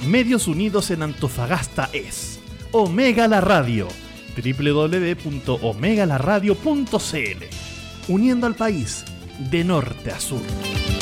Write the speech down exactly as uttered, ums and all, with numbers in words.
medios unidos en Antofagasta es Omega la Radio, doble u doble u doble u punto omega la radio punto c l, uniendo al país de norte a sur.